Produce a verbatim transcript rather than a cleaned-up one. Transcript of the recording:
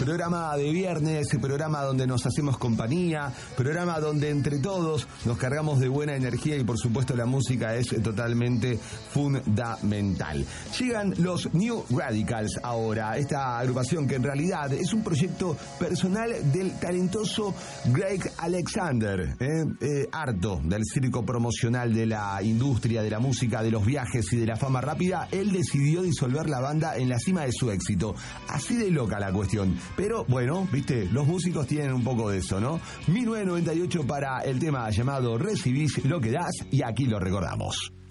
programa de viernes, programa donde nos hacemos compañía, programa donde entre todos nos cargamos de buena energía y por supuesto la música es totalmente fundamental. Llegan los New Radicals ahora, esta agrupación que en realidad es un proyecto personal del talentoso Greg Alexander, eh, eh, harto del circo promocional de la industria, de la música, de los viajes y de la fama rápida. Él decidió disolver la banda en la cima de su éxito. Así de loca la cuestión. Pero bueno, viste, los músicos tienen un poco de eso, ¿no? mil novecientos noventa y ocho para el tema llamado Recibís lo que das, y aquí lo recordamos.